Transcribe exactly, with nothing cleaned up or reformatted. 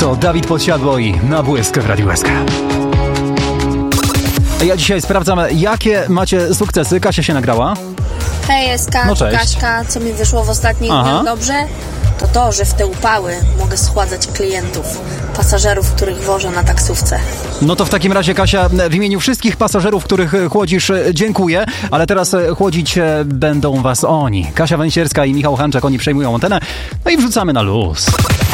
To Dawid Podsiadło na błysk w Radiu S K. Ja dzisiaj sprawdzam, jakie macie sukcesy. Kasia się nagrała. Hej, S K, No cześć. Kaśka, co mi wyszło w ostatnich Aha. dniach dobrze? To to, że w te upały mogę schładzać klientów, pasażerów, których wożę na taksówce. No to w takim razie, Kasia, w imieniu wszystkich pasażerów, których chłodzisz, dziękuję, ale teraz chłodzić będą was oni. Kasia Węsierska i Michał Hanczak, oni przejmują antenę, no i wrzucamy na luz.